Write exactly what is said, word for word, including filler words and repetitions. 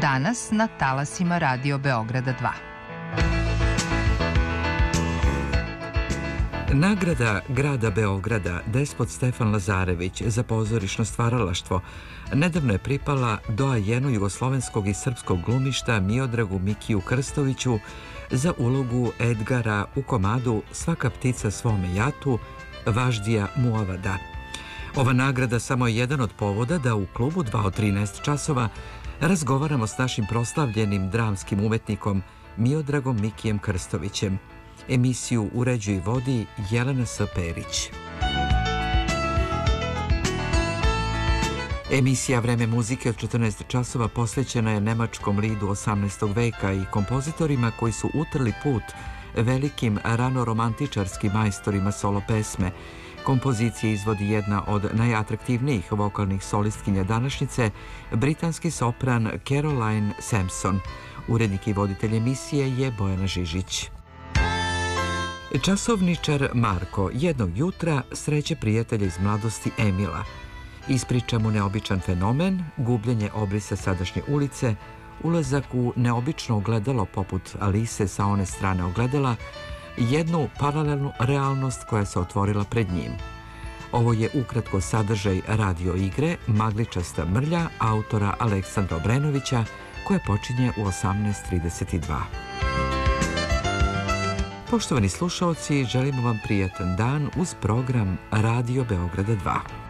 danas na talasima Radio Beograda dva. Nagrada grada Beograda Despot Stefan Lazarević za pozorišno stvaralaštvo nedavno je pripala doajenu jugoslovenskog i srpskog glumišta Miodragu Mikiju Krstoviću za ulogu Edgara u komadu Svaka ptica svome jatu Važdija Muavada. Ova nagrada samo je jedan od povoda da u klubu dva od trinaest časova razgovaramo s našim proslavljenim dramskim umetnikom Miodragom Mikijem Krstovićem. Emisiju uređuje i vodi Jelena S. Perić. Emisija Vreme muzike od četrnaest časova posvećena je nemačkom lidu osamnaestog veka i kompozitorima koji su utrli put velikim ranoromantičarskim majstorima solo pesme. Kompozicije izvodi jedna od najatraktivnijih vokalnih solistkinja današnjice, britanski sopran Caroline Sampson. Urednik i voditelj emisije je Bojana Žižić. Časovničar Marko jednog jutra sreće prijatelja iz mladosti Emila. Ispriča mu neobičan fenomen, gubljenje obrisa sadašnje ulice, ulazak u neobično ogledalo poput Alise sa one strane ogledala, jednu paralelnu realnost koja se otvorila pred njim. Ovo je ukratko sadržaj radio igre Magličasta mrlja autora Aleksandra Obrenovića koja počinje u osamnaest trideset dva. Poštovani slušaoci, želimo vam prijatan dan uz program Radio Beograda dva.